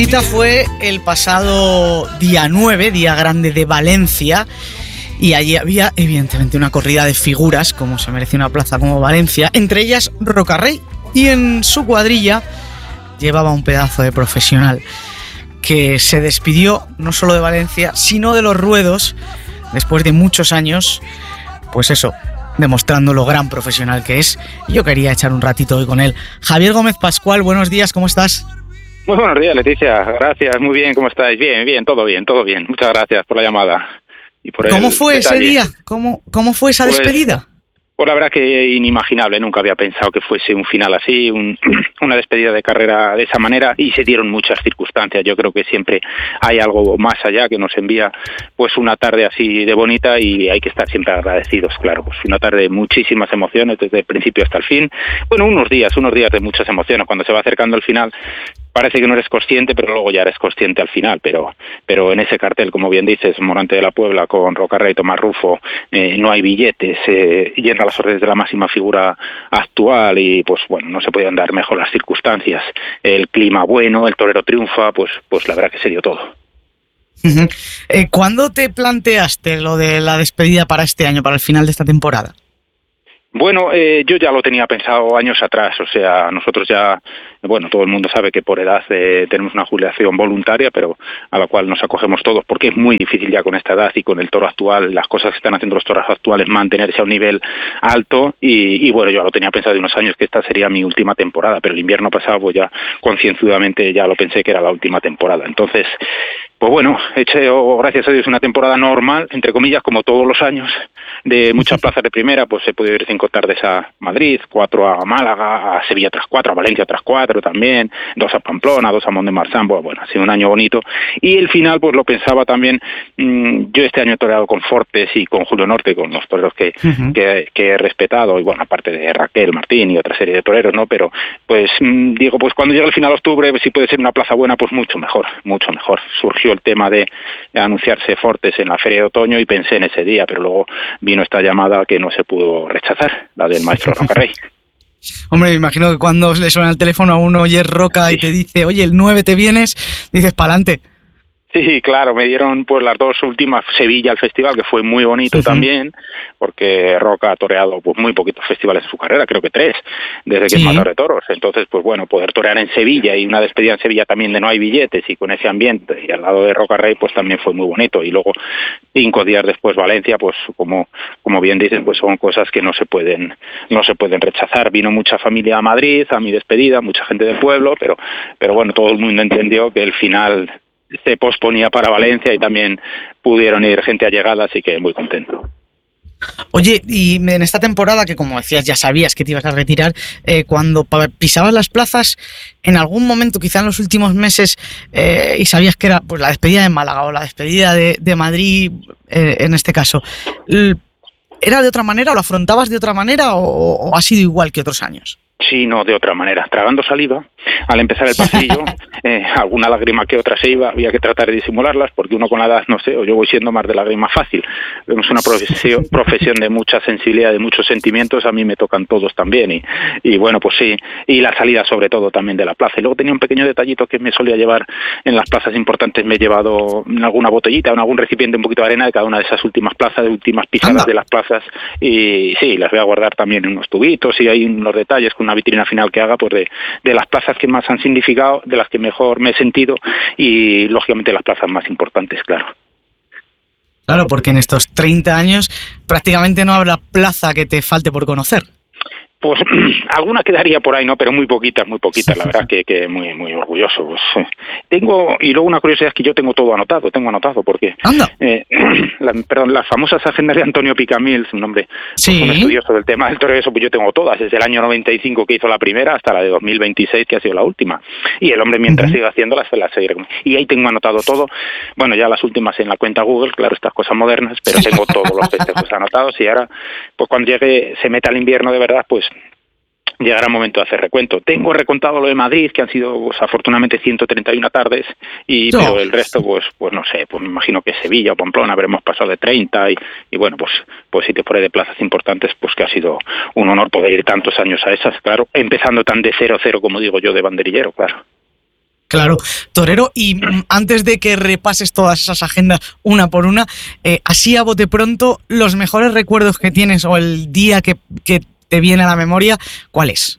cita fue el pasado día 9, día grande de Valencia, y allí había evidentemente una corrida de figuras, como se merece una plaza como Valencia, entre ellas Rocarrey, y en su cuadrilla llevaba un pedazo de profesional que se despidió no solo de Valencia, sino de los ruedos, después de muchos años, pues eso, demostrando lo gran profesional que es. Yo quería echar un ratito hoy con él. Javier Gómez Pascual, buenos días, ¿cómo estás? Muy buenos días, Leticia. Gracias, muy bien, ¿cómo estáis? Bien, todo bien. Muchas gracias por la llamada. Y por ¿Cómo fue ese día? ¿Cómo fue esa despedida? Pues la verdad que inimaginable, nunca había pensado que fuese un final así, una despedida de carrera de esa manera, y se dieron muchas circunstancias. Yo creo que siempre hay algo más allá que nos envía pues una tarde así de bonita, y hay que estar siempre agradecidos, claro. Pues una tarde de muchísimas emociones desde el principio hasta el fin. Bueno, unos días de muchas emociones. Cuando se va acercando el final parece que no eres consciente, pero luego ya eres consciente al final. Pero en ese cartel, como bien dices, Morante de la Puebla con Rocarrey, Tomás Rufo, no hay billetes, yendo a las órdenes de la máxima figura actual, y pues bueno, no se podían dar mejor las circunstancias. El clima bueno, el torero triunfa, pues la verdad que se dio todo. Uh-huh. ¿Cuándo te planteaste lo de la despedida para este año, para el final de esta temporada? Bueno, yo ya lo tenía pensado años atrás. O sea, nosotros ya, bueno, todo el mundo sabe que por edad tenemos una jubilación voluntaria, pero a la cual nos acogemos todos, porque es muy difícil ya con esta edad y con el toro actual, las cosas que están haciendo los toros actuales, mantenerse a un nivel alto. Y bueno, yo lo tenía pensado de unos años que esta sería mi última temporada, pero el invierno pasado pues ya concienzudamente ya lo pensé que era la última temporada. Entonces, pues bueno, he hecho, gracias a Dios, una temporada normal, entre comillas, como todos los años, de muchas plazas de primera. Pues he podido ir 5 tardes a Madrid, 4 a Málaga, a Sevilla tras 4, a Valencia tras 4 también, 2 a Pamplona, 2 a Mont de Marsan. Bueno, ha sido un año bonito. Y el final, pues lo pensaba también. Yo este año he toreado con Fortes y con Julio Norte, con los toreros que he respetado, y bueno, aparte de Raquel Martín y otra serie de toreros, ¿no? Pero pues digo, pues cuando llegue el final de octubre, pues, si puede ser una plaza buena, pues mucho mejor. Surgió el tema de anunciarse Fortes en la Feria de Otoño y pensé en ese día, pero luego vino esta llamada que no se pudo rechazar, la del maestro Rocarrey. Hombre, me imagino que cuando le suena el teléfono a uno y es Roca, sí, y te dice, oye, el 9 te vienes, dices, pa'lante. Sí, claro, me dieron pues las dos últimas, Sevilla, el festival, que fue muy bonito también, porque Roca ha toreado pues muy poquitos festivales en su carrera, creo que 3, desde que es matador de toros. Entonces, pues bueno, poder torear en Sevilla y una despedida en Sevilla también de no hay billetes y con ese ambiente y al lado de Rocarrey, pues también fue muy bonito. Y luego 5 días después Valencia, pues como bien dicen, pues son cosas que no se pueden rechazar. Vino mucha familia a Madrid a mi despedida, mucha gente del pueblo, pero bueno, todo el mundo entendió que el final se posponía para Valencia y también pudieron ir gente allegada, así que muy contento. Oye, y en esta temporada, que como decías ya sabías que te ibas a retirar, cuando pisabas las plazas, en algún momento, quizá en los últimos meses, y sabías que era pues la despedida de Málaga o la despedida de Madrid, en este caso, ¿era de otra manera o lo afrontabas de otra manera o ha sido igual que otros años? Sí, no, de otra manera, tragando saliva. Al empezar el pasillo, alguna lágrima que otra se iba, había que tratar de disimularlas, porque uno con la edad, no sé, o yo voy siendo más de lágrima fácil. Es una profesión de mucha sensibilidad, de muchos sentimientos, a mí me tocan todos también, y bueno, pues sí, y la salida sobre todo también de la plaza. Y luego tenía un pequeño detallito que me solía llevar en las plazas importantes, me he llevado en alguna botellita, en algún recipiente un poquito de arena de cada una de esas últimas plazas, de últimas pisadas de las plazas, y sí, las voy a guardar también en unos tubitos, y hay unos detalles con una vitrina final que haga pues de las plazas que más han significado, de las que mejor me he sentido, y lógicamente las plazas más importantes, claro. Claro, porque en estos 30 años prácticamente no habrá plaza que te falte por conocer. Pues alguna quedaría por ahí, ¿no? Pero muy poquitas, la verdad que muy orgulloso. Pues, tengo, y luego una curiosidad es que yo tengo anotado, porque las famosas agendas de Antonio Picamil, un hombre pues, un estudioso del tema del toreo, eso pues yo tengo todas, desde el año 95 que hizo la primera hasta la de 2026 que ha sido la última. Y el hombre mientras siga haciéndolas se las seguirá. Y ahí tengo anotado todo, bueno, ya las últimas en la cuenta Google, claro, estas cosas modernas, pero tengo todos los festejos anotados, y ahora, pues cuando llegue, se meta el invierno de verdad, pues llegará el momento de hacer recuento. Tengo recontado lo de Madrid, que han sido pues, afortunadamente 131 tardes, pero el resto, pues no sé, pues me imagino que Sevilla o Pamplona habremos pasado de 30 y bueno, pues si te fuera de plazas importantes, pues que ha sido un honor poder ir tantos años a esas, claro, empezando tan de 0-0 como digo yo, de banderillero, claro. Claro, torero, y antes de que repases todas esas agendas una por una, así a bote pronto, los mejores recuerdos que tienes o el día que te viene a la memoria, ¿cuál es?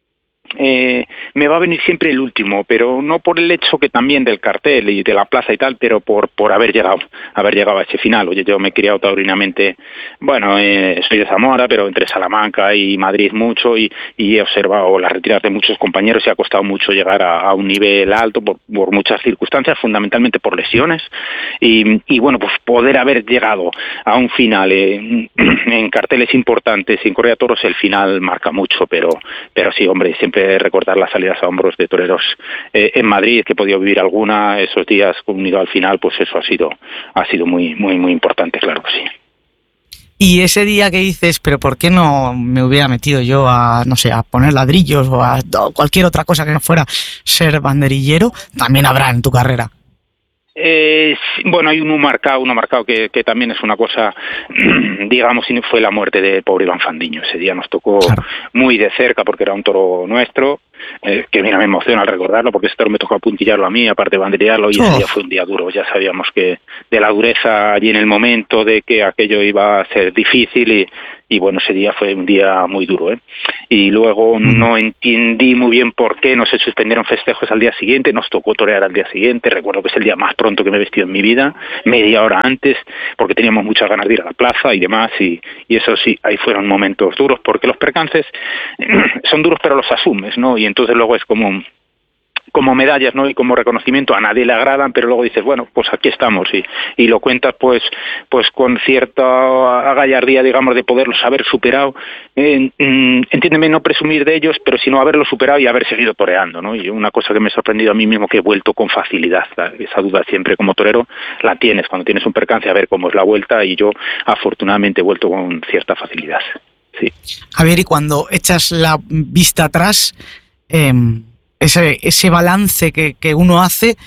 Me va a venir siempre el último, pero no por el hecho que también del cartel y de la plaza y tal, pero por haber llegado a ese final. Oye, yo me he criado taurinamente, bueno, soy de Zamora, pero entre Salamanca y Madrid mucho, y he observado las retiras de muchos compañeros y ha costado mucho llegar a un nivel alto por muchas circunstancias, fundamentalmente por lesiones, y bueno, pues poder haber llegado a un final en carteles importantes y en Correa de Toros, el final marca mucho, pero sí, hombre, siempre recordar las salidas a hombros de toreros en Madrid, que he podido vivir alguna esos días unido al final, pues eso ha sido muy muy muy importante, claro que sí. Y ese día que dices, pero ¿por qué no me hubiera metido yo a, no sé, a poner ladrillos o a cualquier otra cosa que no fuera ser banderillero, también habrá en tu carrera? Bueno, hay uno marcado que también es una cosa, digamos, fue la muerte de pobre Iván Fandiño. Ese día nos tocó muy de cerca porque era un toro nuestro, que mira, me emociona al recordarlo porque ese toro me tocó apuntillarlo a mí, aparte de banderillarlo, y ese día fue un día duro. Ya sabíamos que de la dureza allí en el momento de que aquello iba a ser difícil y bueno, ese día fue un día muy duro, Y luego no entendí muy bien por qué no se suspendieron festejos al día siguiente, nos tocó torear al día siguiente. Recuerdo que es el día más pronto que me he vestido en mi vida, media hora antes, porque teníamos muchas ganas de ir a la plaza y demás, y eso sí, ahí fueron momentos duros, porque los percances son duros pero los asumes, ¿no? Y entonces luego es como medallas, ¿no? Y como reconocimiento a nadie le agradan, pero luego dices, bueno, pues aquí estamos y lo cuentas pues con cierta gallardía, digamos, de poderlos haber superado, entiéndeme, no presumir de ellos, pero sino haberlos superado y haber seguido toreando, ¿no? Y una cosa que me ha sorprendido a mí mismo, que he vuelto con facilidad. Esa duda siempre como torero la tienes cuando tienes un percance, a ver cómo es la vuelta, y yo afortunadamente he vuelto con cierta facilidad, sí. Javier, y cuando echas la vista atrás, ese balance que uno hace,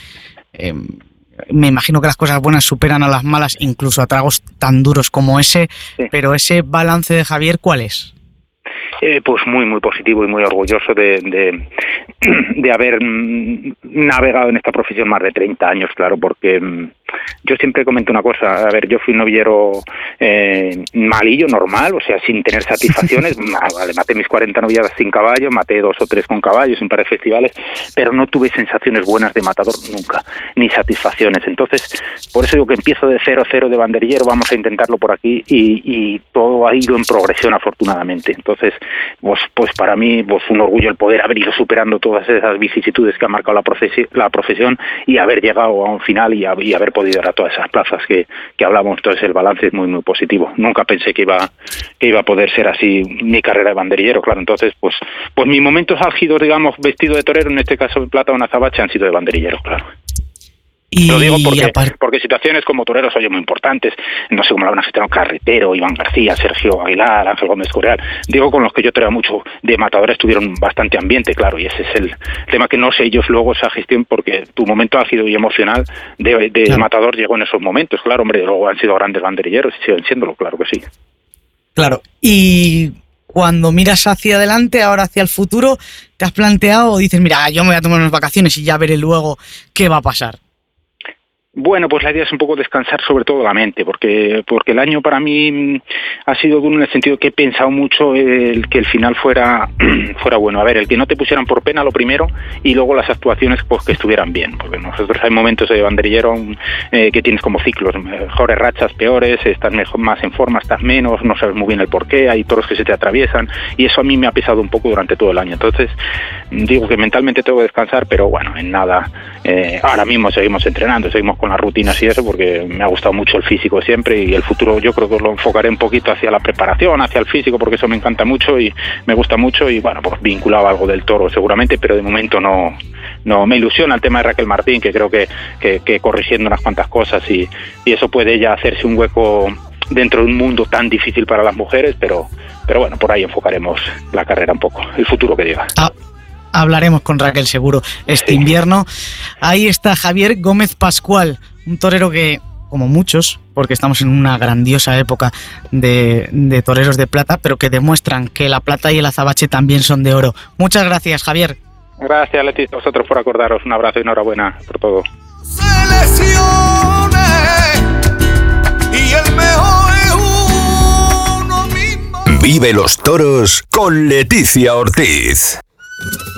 me imagino que las cosas buenas superan a las malas, incluso a tragos tan duros como ese, sí. Pero ese balance de Javier, ¿cuál es? Pues muy muy positivo y muy orgulloso de haber navegado en esta profesión más de 30 años, claro, porque yo siempre comento una cosa, a ver, yo fui un novillero malillo, normal, o sea, sin tener satisfacciones. Vale, maté mis 40 novilladas sin caballo, maté 2 o 3 con caballos en par de festivales, pero no tuve sensaciones buenas de matador nunca, ni satisfacciones. Entonces, por eso digo que empiezo de 0-0 de banderillero, vamos a intentarlo por aquí, y todo ha ido en progresión, afortunadamente. Entonces, pues para mí pues un orgullo el poder haber ido superando todas esas vicisitudes que ha marcado la profesión y haber llegado a un final y haber podido dar a todas esas plazas que hablamos. Entonces el balance es muy muy positivo. Nunca pensé que iba a poder ser así mi carrera de banderillero, claro. Entonces pues mis momentos álgidos, digamos, vestido de torero, en este caso de plata o una azabache, han sido de banderillero, claro. Y lo digo porque situaciones como toreros, oye, muy importantes, no sé cómo lo habrán gestionado Carretero, Iván García, Sergio Aguilar, Ángel Gómez Correal, digo, con los que yo toreo mucho de matadores, tuvieron bastante ambiente, claro, y ese es el tema, que no sé ellos luego esa gestión, porque tu momento álgido y emocional de claro, matador llegó en esos momentos, claro, hombre, luego han sido grandes banderilleros y siguen siéndolo, claro que sí. Claro, y cuando miras hacia adelante, ahora hacia el futuro, ¿te has planteado o dices, mira, yo me voy a tomar unas vacaciones y ya veré luego qué va a pasar? Bueno, pues la idea es un poco descansar sobre todo la mente, porque el año para mí ha sido duro en el sentido que he pensado mucho que el final fuera bueno. A ver, el que no te pusieran por pena, lo primero, y luego las actuaciones pues que estuvieran bien, porque nosotros hay momentos de banderillero que tienes como ciclos, mejores rachas, peores, estás más en forma, estás menos, no sabes muy bien el porqué, hay toros que se te atraviesan, y eso a mí me ha pesado un poco durante todo el año. Entonces digo que mentalmente tengo que descansar, pero bueno, en nada, ahora mismo seguimos entrenando, seguimos con las rutinas y eso, porque me ha gustado mucho el físico siempre, y el futuro yo creo que lo enfocaré un poquito hacia la preparación, hacia el físico, porque eso me encanta mucho y me gusta mucho, y bueno, pues vinculado a algo del toro seguramente, pero de momento no me ilusiona el tema de Raquel Martín, que creo que corrigiendo unas cuantas cosas y eso puede ya hacerse un hueco dentro de un mundo tan difícil para las mujeres, pero bueno, por ahí enfocaremos la carrera un poco, el futuro que llega. Hablaremos con Raquel seguro este invierno. Ahí está Javier Gómez Pascual, un torero que, como muchos, porque estamos en una grandiosa época de toreros de plata, pero que demuestran que la plata y el azabache también son de oro. Muchas gracias, Javier. Gracias, Leticia, a vosotros por acordaros. Un abrazo y enhorabuena por todo. Y el mejor es uno mismo. Vive los toros con Leticia Ortiz.